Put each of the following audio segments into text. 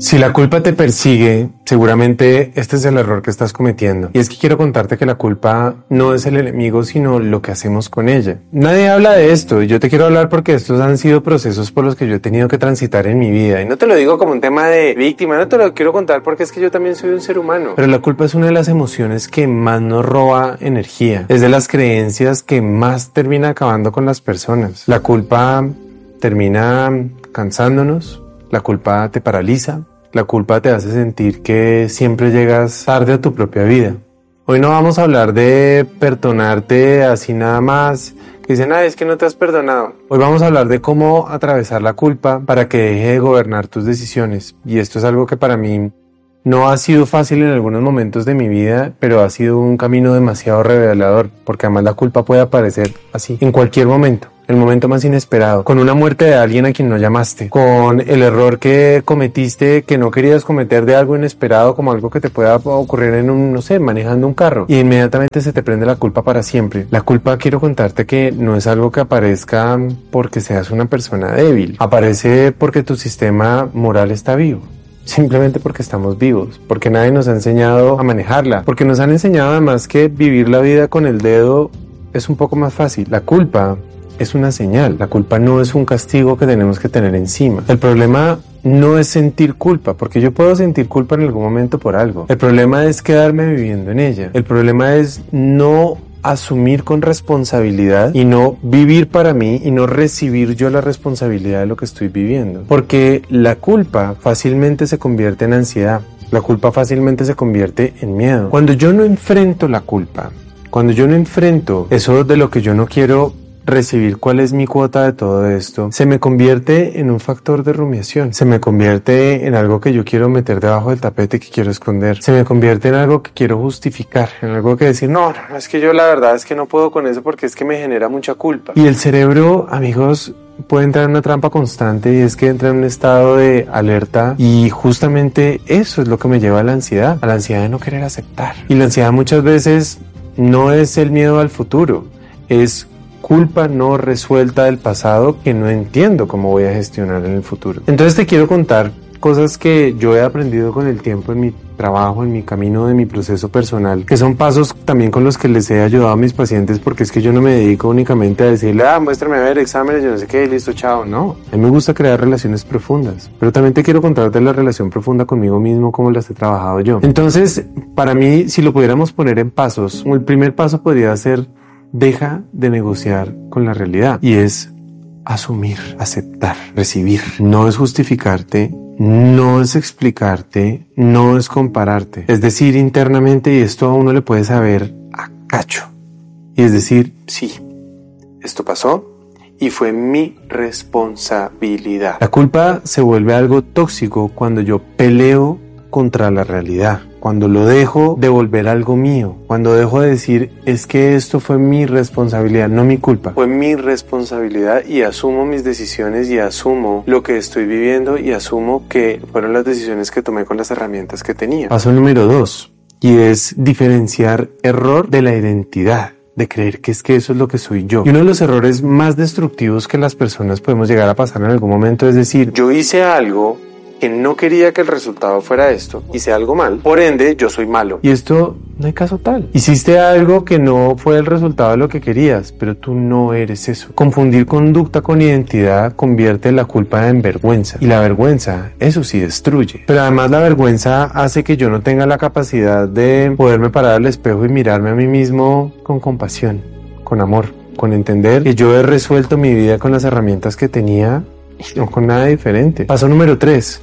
Si la culpa te persigue, seguramente este es el error que estás cometiendo. Y es que quiero contarte que la culpa no es el enemigo, sino lo que hacemos con ella. Nadie habla de esto y yo te quiero hablar porque estos han sido procesos por los que yo he tenido que transitar en mi vida. Y no te lo digo como un tema de víctima, no te lo quiero contar porque es que yo también soy un ser humano. Pero la culpa es una de las emociones que más nos roba energía. Es de las creencias que más termina acabando con las personas. La culpa termina cansándonos, la culpa te paraliza. La culpa te hace sentir que siempre llegas tarde a tu propia vida. Hoy no vamos a hablar de perdonarte así nada más, que dicen, es que no te has perdonado. Hoy vamos a hablar de cómo atravesar la culpa para que deje de gobernar tus decisiones. Y esto es algo que para mí no ha sido fácil en algunos momentos de mi vida, pero ha sido un camino demasiado revelador, porque además la culpa puede aparecer así, en cualquier momento. El momento más inesperado, con una muerte de alguien a quien no llamaste, con el error que cometiste que no querías cometer de algo inesperado, como algo que te pueda ocurrir en manejando un carro, y inmediatamente se te prende la culpa para siempre. La culpa, quiero contarte que no es algo que aparezca porque seas una persona débil, aparece porque tu sistema moral está vivo. Simplemente porque estamos vivos, porque nadie nos ha enseñado a manejarla, porque nos han enseñado además que vivir la vida con el dedo es un poco más fácil. La culpa es una señal, la culpa no es un castigo que tenemos que tener encima. El problema no es sentir culpa, porque yo puedo sentir culpa en algún momento por algo. El problema es quedarme viviendo en ella. El problema es no asumir con responsabilidad y no vivir para mí y no recibir yo la responsabilidad de lo que estoy viviendo. Porque la culpa fácilmente se convierte en ansiedad. La culpa fácilmente se convierte en miedo. Cuando yo no enfrento la culpa, cuando yo no enfrento eso de lo que yo no quiero recibir, cuál es mi cuota de todo esto, se me convierte en un factor de rumiación, se me convierte en algo que yo quiero meter debajo del tapete, que quiero esconder, se me convierte en algo que quiero justificar, en algo que decir, no, es que yo la verdad es que no puedo con eso porque es que me genera mucha culpa. Y el cerebro, amigos, puede entrar en una trampa constante, y es que entra en un estado de alerta, y justamente eso es lo que me lleva a la ansiedad de no querer aceptar. Y la ansiedad muchas veces no es el miedo al futuro, es culpa no resuelta del pasado que no entiendo cómo voy a gestionar en el futuro. Entonces te quiero contar cosas que yo he aprendido con el tiempo en mi trabajo, en mi camino de mi proceso personal, que son pasos también con los que les he ayudado a mis pacientes, porque es que yo no me dedico únicamente a decirle, muéstrame a ver exámenes, yo no sé qué, listo, chao. No, a mí me gusta crear relaciones profundas, pero también te quiero contar de la relación profunda conmigo mismo, cómo las he trabajado yo. Entonces, para mí, si lo pudiéramos poner en pasos, el primer paso podría ser: deja de negociar con la realidad, y es asumir, aceptar, recibir. No es justificarte, no es explicarte, no es compararte. Es decir internamente, y esto a uno le puede saber a cacho, y es decir, sí, esto pasó y fue mi responsabilidad. La culpa se vuelve algo tóxico cuando yo peleo contra la realidad, cuando lo dejo de volver algo mío, cuando dejo de decir, es que esto fue mi responsabilidad, no mi culpa, fue mi responsabilidad, y asumo mis decisiones y asumo lo que estoy viviendo y asumo que fueron las decisiones que tomé con las herramientas que tenía. Paso número 2, y es diferenciar error de la identidad, de creer que es que eso es lo que soy yo. Y uno de los errores más destructivos que las personas podemos llegar a pasar en algún momento es decir, yo hice algo que no quería que el resultado fuera esto, hice algo mal, por ende yo soy malo. Y esto no hay caso tal. Hiciste algo que no fue el resultado de lo que querías, pero tú no eres eso. Confundir conducta con identidad convierte la culpa en vergüenza, y la vergüenza, eso sí, destruye. Pero además la vergüenza hace que yo no tenga la capacidad de poderme parar al espejo y mirarme a mí mismo con compasión, con amor, con entender que yo he resuelto mi vida con las herramientas que tenía y no con nada diferente. Paso número 3,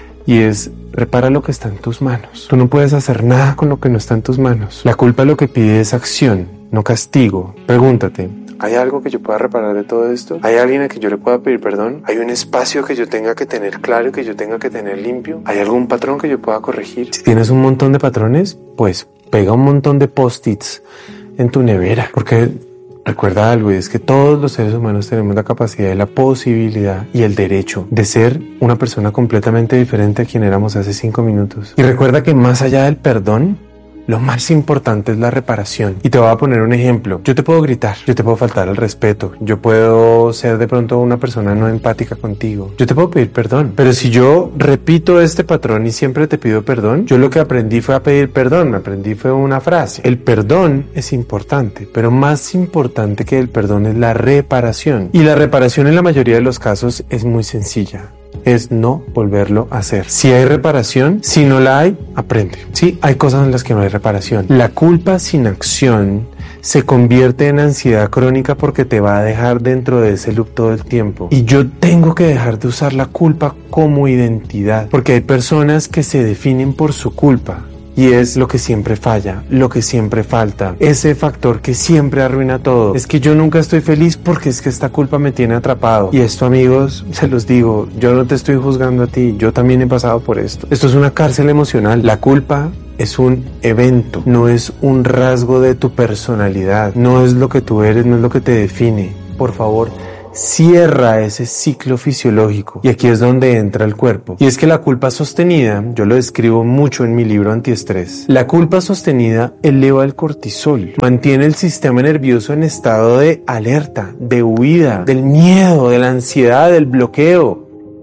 y es: repara lo que está en tus manos. Tú no puedes hacer nada con lo que no está en tus manos. La culpa lo que pide es acción, no castigo. Pregúntate, ¿hay algo que yo pueda reparar de todo esto? ¿Hay alguien a quien yo le pueda pedir perdón? ¿Hay un espacio que yo tenga que tener claro y que yo tenga que tener limpio? ¿Hay algún patrón que yo pueda corregir? Si tienes un montón de patrones, pues pega un montón de post-its en tu nevera, porque recuerda algo, y es que todos los seres humanos tenemos la capacidad y la posibilidad y el derecho de ser una persona completamente diferente a quien éramos hace 5 minutos. Y recuerda que más allá del perdón, lo más importante es la reparación. Y te voy a poner un ejemplo. Yo te puedo gritar, yo te puedo faltar al respeto, yo puedo ser de pronto una persona no empática contigo, yo te puedo pedir perdón, pero si yo repito este patrón y siempre te pido perdón, yo lo que aprendí fue a pedir perdón, aprendí fue una frase. El perdón es importante, pero más importante que el perdón es la reparación. Y la reparación en la mayoría de los casos es muy sencilla. Es no volverlo a hacer. Si hay reparación, si no la hay, aprende. Sí, hay cosas en las que no hay reparación. La culpa sin acción se convierte en ansiedad crónica porque te va a dejar dentro de ese loop todo el tiempo. Y yo tengo que dejar de usar la culpa como identidad, porque hay personas que se definen por su culpa. Y es lo que siempre falla, lo que siempre falta, ese factor que siempre arruina todo. Es que yo nunca estoy feliz porque es que esta culpa me tiene atrapado. Y esto, amigos, se los digo, yo no te estoy juzgando a ti, yo también he pasado por esto. Esto es una cárcel emocional. La culpa es un evento, no es un rasgo de tu personalidad, no es lo que tú eres, no es lo que te define. Por favor, cierra ese ciclo fisiológico. Y aquí es donde entra el cuerpo. Y es que la culpa sostenida, yo lo describo mucho en mi libro Antiestrés. La culpa sostenida eleva el cortisol, mantiene el sistema nervioso en estado de alerta, de huida, del miedo, de la ansiedad, del bloqueo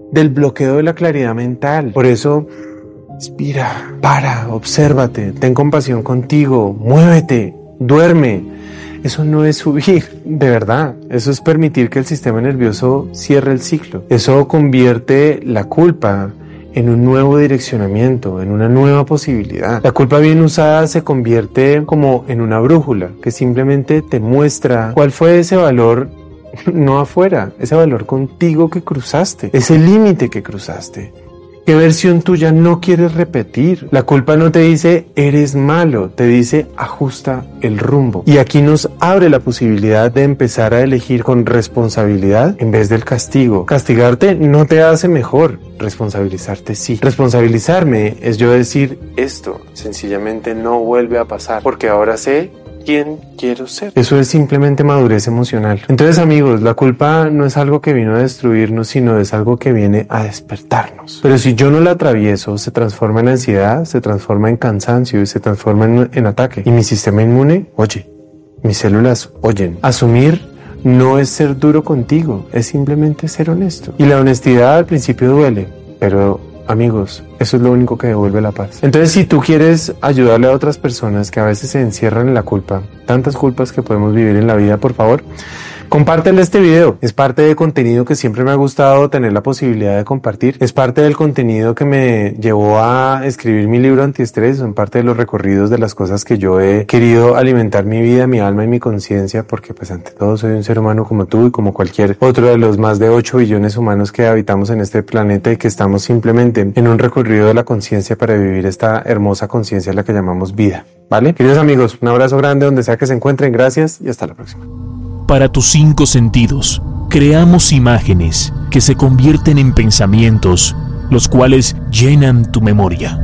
de la claridad mental. Por eso, respira, para, obsérvate, ten compasión contigo, muévete, duerme. Eso no es huir, de verdad. Eso es permitir que el sistema nervioso cierre el ciclo. Eso convierte la culpa en un nuevo direccionamiento, en una nueva posibilidad. La culpa bien usada se convierte como en una brújula que simplemente te muestra cuál fue ese valor, no afuera, ese valor contigo que cruzaste, ese límite que cruzaste. ¿Qué versión tuya no quieres repetir? La culpa no te dice eres malo, te dice ajusta el rumbo. Y aquí nos abre la posibilidad de empezar a elegir con responsabilidad en vez del castigo. Castigarte no te hace mejor, responsabilizarte sí. Responsabilizarme es yo decir esto sencillamente no vuelve a pasar porque ahora sé quién quiero ser. Eso es simplemente madurez emocional. Entonces, amigos, la culpa no es algo que vino a destruirnos, sino es algo que viene a despertarnos. Pero si yo no la atravieso, se transforma en ansiedad, se transforma en cansancio y se transforma en ataque. Y mi sistema inmune oye, mis células oyen. Asumir no es ser duro contigo, es simplemente ser honesto. Y la honestidad al principio duele, pero amigos, eso es lo único que devuelve la paz. Entonces, si tú quieres ayudarle a otras personas que a veces se encierran en la culpa, tantas culpas que podemos vivir en la vida, por favor, compártele este video. Es parte del contenido que siempre me ha gustado tener la posibilidad de compartir. Es parte del contenido que me llevó a escribir mi libro Antiestrés. Son parte de los recorridos de las cosas que yo he querido alimentar mi vida, mi alma y mi conciencia, porque pues ante todo soy un ser humano como tú y como cualquier otro de los más de 8 billones humanos que habitamos en este planeta y que estamos simplemente en un recorrido de la conciencia para vivir esta hermosa conciencia la que llamamos vida. ¿Vale? Queridos amigos, un abrazo grande donde sea que se encuentren. Gracias y hasta la próxima. Para tus 5 sentidos, creamos imágenes que se convierten en pensamientos, los cuales llenan tu memoria.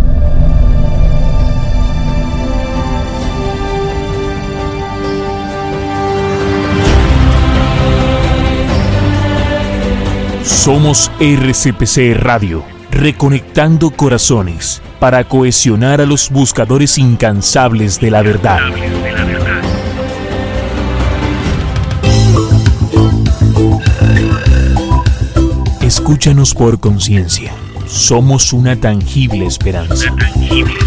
Somos RCPC Radio, reconectando corazones para cohesionar a los buscadores incansables de la verdad. Escúchanos por conciencia. Somos una tangible esperanza.